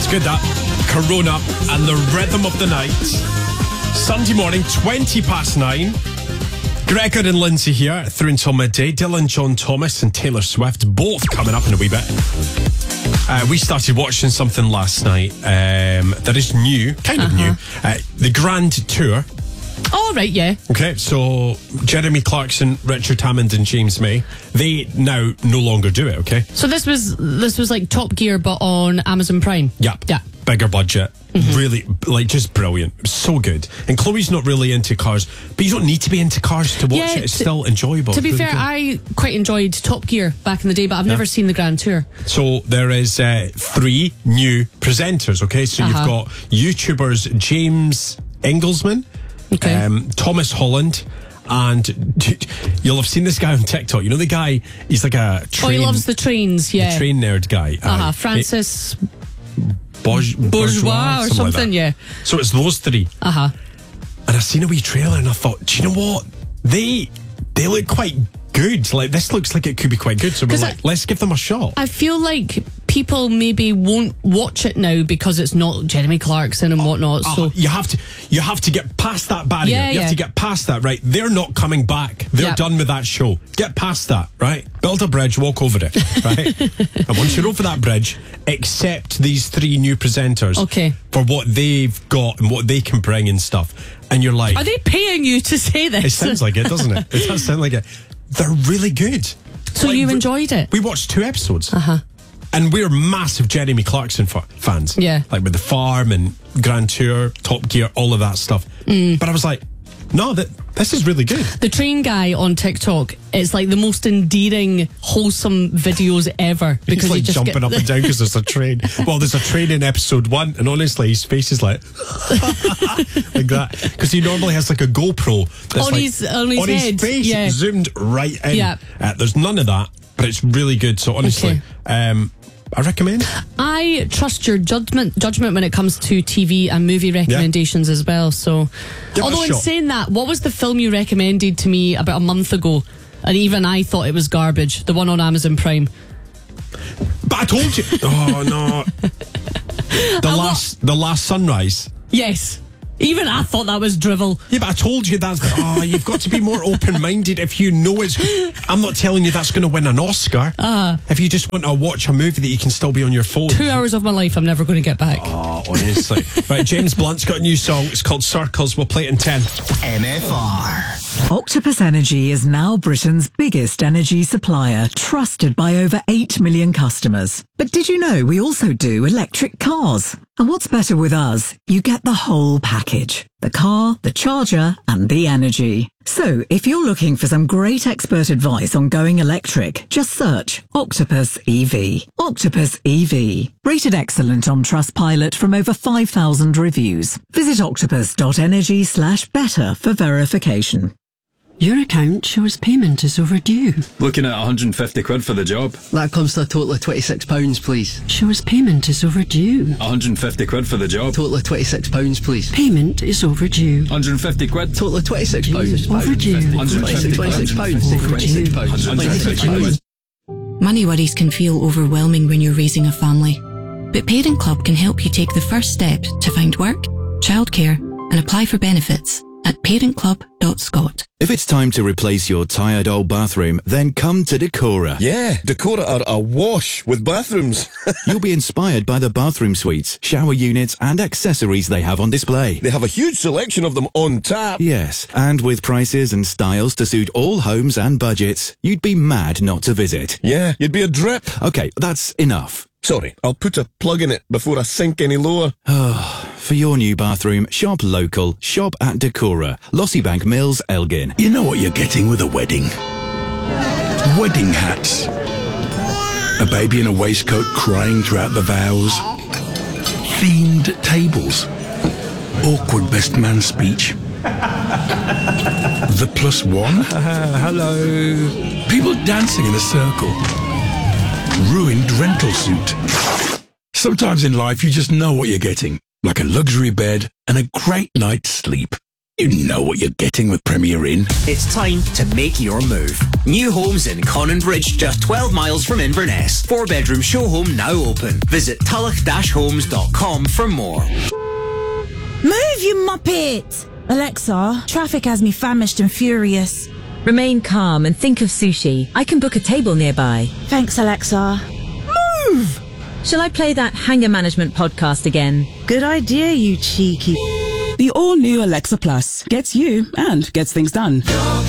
good, that. Corona and the rhythm of the night. Sunday morning, 9:20. Gregor and Lindsay here, through until midday. Dylan, John Thomas and Taylor Swift, both coming up in a wee bit. We started watching something last night that is new, kind of new. The Grand Tour. Oh, right, yeah. Okay, so Jeremy Clarkson, Richard Hammond and James May, they now no longer do it, okay? So this was like Top Gear, but on Amazon Prime? Yep. Yeah. Bigger budget. Really, just brilliant. So good. And Chloe's not really into cars, but you don't need to be into cars to watch it. It's still enjoyable. To be fair, I quite enjoyed Top Gear back in the day, but I've never seen the Grand Tour. So there is 3 new presenters, okay? So you've got YouTubers James Engelsman, Thomas Holland, and you'll have seen this guy on TikTok. You know the guy, he's like a train... Oh, he loves the trains, yeah. The train nerd guy. Francis... Bourgeois or something, like yeah. So it's those 3. And I seen a wee trailer and I thought, do you know what? They look quite good. Like, this looks like it could be quite good. So we're like, let's give them a shot. I feel like people maybe won't watch it now because it's not Jeremy Clarkson and whatnot. So you have to get past that barrier. Yeah, you have to get past that, right? They're not coming back. They're done with that show. Get past that, right? Build a bridge, walk over it, right? And once you're over that bridge, accept these 3 new presenters for what they've got and what they can bring and stuff. And you're like, are they paying you to say this? It sounds like it, doesn't it? It does sound like it. They're really good. So you enjoyed it? We watched 2 episodes. And we're massive Jeremy Clarkson fans. Yeah. Like with The Farm and Grand Tour, Top Gear, all of that stuff. But I was like, no, this is really good. The train guy on TikTok is like the most endearing, wholesome videos ever. Because he's like jumping up and down because there's a train. Well, there's a train in episode 1, and honestly, his face is like like that. Because he normally has like a GoPro that's on his face, zoomed right in. Yeah. There's none of that, but it's really good. So honestly, I recommend. I trust your judgment when it comes to TV and movie recommendations as well. So, although in saying that, what was the film you recommended to me about a month ago? And even I thought it was garbage. The one on Amazon Prime. But I told you. Oh no. The Last Sunrise. Yes. Even I thought that was drivel. Yeah, but I told you that's... you've got to be more open-minded if you know it's... I'm not telling you that's going to win an Oscar. If you just want to watch a movie that you can still be on your phone. 2 hours of my life I'm never going to get back. Oh, honestly. Right, James Blunt's got a new song. It's called Circles. We'll play it in 10. MFR. Octopus Energy is now Britain's biggest energy supplier, trusted by over 8 million customers. But did you know we also do electric cars? And what's better with us? You get the whole package. The car, the charger, and the energy. So, if you're looking for some great expert advice on going electric, just search Octopus EV. Octopus EV. Rated excellent on Trustpilot from over 5,000 reviews. Visit octopus.energy/better for verification. Your account shows payment is overdue. Looking at 150 quid for the job. That comes to a total of £26, please. Shows payment is overdue. 150 quid for the job. Total of £26, please. Payment is overdue. 150 quid. Total of £26. Overdue. £26. Money worries can feel overwhelming when you're raising a family. But Parent Club can help you take the first step to find work, childcare, and apply for benefits at parentclub.scot. If it's time to replace your tired old bathroom, then come to Decora. Yeah, Decora are awash with bathrooms. You'll be inspired by the bathroom suites, shower units and accessories they have on display. They have a huge selection of them on tap. Yes, and with prices and styles to suit all homes and budgets, you'd be mad not to visit. Yeah, you'd be a drip. Okay, that's enough. Sorry, I'll put a plug in it before I sink any lower. For your new bathroom, shop local. Shop at Decora, Lossiebank Mills, Elgin. You know what you're getting with a wedding? Wedding hats. A baby in a waistcoat crying throughout the vows. Themed tables. Awkward best man speech. The +1. Hello. People dancing in a circle. Ruined rental suit. Sometimes in life you just know what you're getting, like a luxury bed and a great night's sleep. You know what you're getting with Premier Inn. It's time to make your move. New homes in Conan Bridge, just 12 miles from Inverness. 4-bedroom show home now open. Visit tulloch-homes.com for more. Move, you muppet! Alexa, traffic has me famished and furious. Remain calm and think of sushi. I can book a table nearby. Thanks, Alexa. Move! Shall I play that Hanger Management podcast again? Good idea, you cheeky. The all-new Alexa Plus gets you and gets things done.